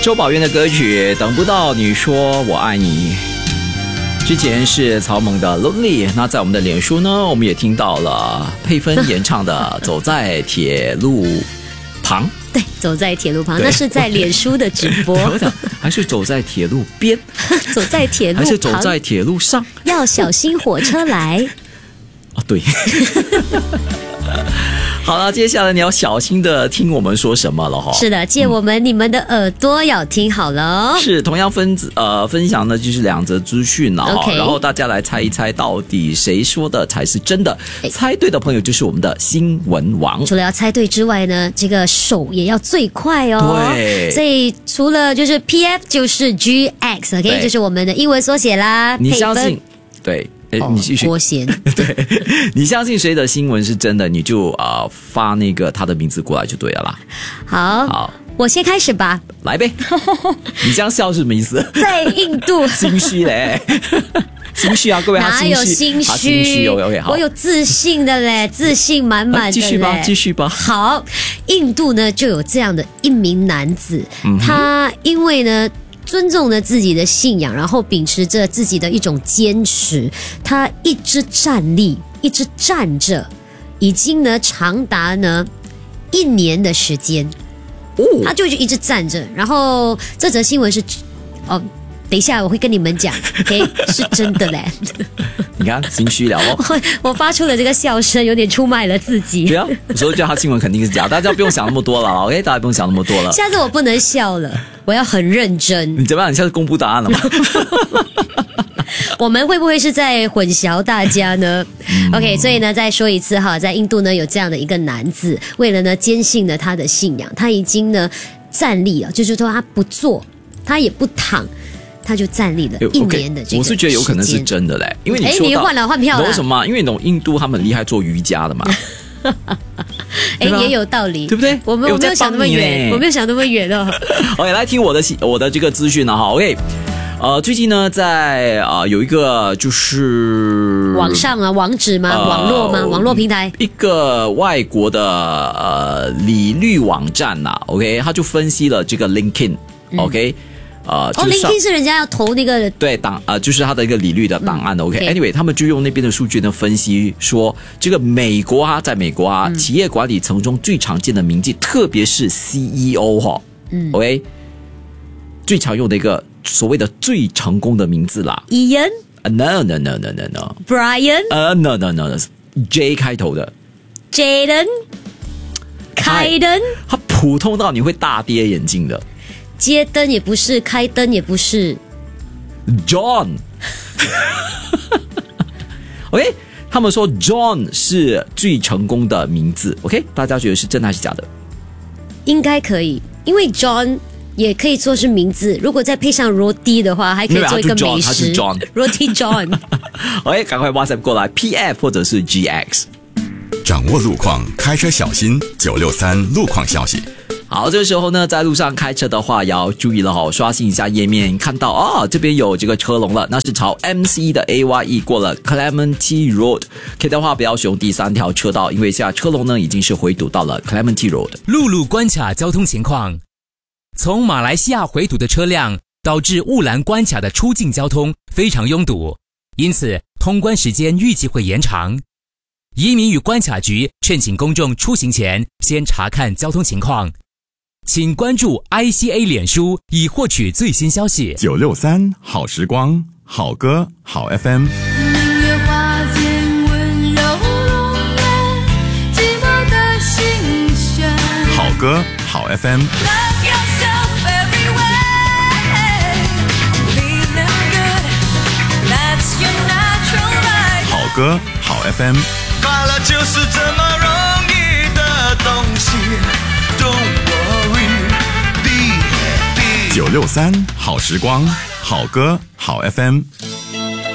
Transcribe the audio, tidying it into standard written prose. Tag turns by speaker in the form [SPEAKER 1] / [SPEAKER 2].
[SPEAKER 1] 周宝渊的歌曲《等不到你说我爱你》，之前是曹猛的 Lonely。 那在我们的脸书呢，我们也听到了佩芬演唱的走在铁路旁。
[SPEAKER 2] 对，走在铁路旁，那是在脸书的直播。
[SPEAKER 1] 还是走在铁路边？
[SPEAKER 2] 走在铁路旁，
[SPEAKER 1] 还是走在铁路上？
[SPEAKER 2] 要小心火车来。
[SPEAKER 1] 啊，对。好了，接下来你要小心的听我们说什么了哈。
[SPEAKER 2] 是的，借我们你们的耳朵要听好了。
[SPEAKER 1] 是同样分享的就是2则资讯了哈，然后大家来猜一猜到底谁说的才是真的。猜对的朋友就是我们的新闻王。
[SPEAKER 2] 除了要猜对之外呢，这个手也要最快哦。
[SPEAKER 1] 对，
[SPEAKER 2] 所以除了就是 PF 就是 GX，OK， 就是我们的英文缩写啦。
[SPEAKER 1] 你相信？对。你继续。
[SPEAKER 2] 郭贤，
[SPEAKER 1] 对，你相信谁的新闻是真的，你就发那个他的名字过来就对了啦。
[SPEAKER 2] 好，我先开始吧。
[SPEAKER 1] 来呗。你这样笑是什么意思？
[SPEAKER 2] 在印度。
[SPEAKER 1] 心虚嘞。心虚啊，各位，
[SPEAKER 2] 哪有心虚
[SPEAKER 1] ？OK， 好，
[SPEAKER 2] 我有自信的嘞，自信满满的嘞。
[SPEAKER 1] 继续吧。
[SPEAKER 2] 好，印度呢就有这样的一名男子，他因为呢尊重了自己的信仰，然后秉持着自己的一种坚持，他一直站立，一直站着，已经呢长达呢1年的时间。他就一直站着。然后这则新闻是等一下我会跟你们讲，OK， 是真的嘞。
[SPEAKER 1] 你看心虚了哦。
[SPEAKER 2] 我发出了这个笑声，有点出卖了自己。
[SPEAKER 1] 对啊，有时候叫他新闻肯定是假，大家不用想那么多了 ，OK， 大家不用想那么多了。
[SPEAKER 2] 下次我不能笑了，我要很认真。
[SPEAKER 1] 你怎么样？你下次公布答案了吗？
[SPEAKER 2] 我们会不会是在混淆大家呢？OK， 所以呢，再说一次哈，在印度呢有这样的一个男子，为了呢坚信了他的信仰，他已经呢站立了，就是说他不坐，他也不躺。他就站立了1年的这个时间。
[SPEAKER 1] 我是觉得有可能是真的嘞，因为你说到
[SPEAKER 2] 你换票了，
[SPEAKER 1] 懂什么？因为你懂印度他们很厉害做瑜伽的嘛。
[SPEAKER 2] 也有道理，
[SPEAKER 1] 对不对？
[SPEAKER 2] 我没有想那么远，我没有想那么远哦。
[SPEAKER 1] OK， 来听我的这个资讯了哈。OK， 最近呢，在有一个就是
[SPEAKER 2] 网上啊，网址吗？网络吗？网络平台，
[SPEAKER 1] 一个外国的理律网站呐。OK， 他就分析了这个 LinkedIn。OK。
[SPEAKER 2] LinkedIn 是人家要投那个
[SPEAKER 1] 对就是他的一个理律的档案。OK，Anyway， 他们就用那边的数据呢分析说，这个在美国企业管理层中最常见的名字，特别是 CEO 哈，OK， 最常用的一个所谓的最成功的名字啦。
[SPEAKER 2] Ian
[SPEAKER 1] No
[SPEAKER 2] Brian
[SPEAKER 1] No J 开头的
[SPEAKER 2] Jaden Kaiden，
[SPEAKER 1] 他普通到你会大跌眼镜的。
[SPEAKER 2] 接灯也不是，开灯也不是。
[SPEAKER 1] John OK， 他们说 John 是最成功的名字。 OK， 大家觉得是真的还是假的？
[SPEAKER 2] 应该可以，因为 John 也可以做是名字，如果再配上 Roti 的话，还可以做一个美食。
[SPEAKER 1] 他是 John
[SPEAKER 2] Roti John。
[SPEAKER 1] OK， 赶快 WhatsApp 过来 PF 或者是 GX。
[SPEAKER 3] 掌握路况，开车小心963路况消息。
[SPEAKER 1] 好，这个时候呢，在路上开车的话要注意了哈，刷新一下页面，看到这边有这个车龙了，那是朝 MC 的 AYE 过了 Clementi Road， 可以的话不要使用第3条车道，因为现在车龙呢已经是回堵到了 Clementi Road。
[SPEAKER 4] 陆路关卡交通情况，从马来西亚回堵的车辆导致雾兰关卡的出境交通非常拥堵，因此通关时间预计会延长。移民与关卡局劝请公众出行前先查看交通情况，请关注 ICA 脸书以获取最新消息。
[SPEAKER 3] 963好时光，好歌好 FM。好歌好 FM。好歌好 FM。
[SPEAKER 5] 快乐就是这么容易的东西。Don't worry, be happy。
[SPEAKER 3] 963好时光，好歌好 FM。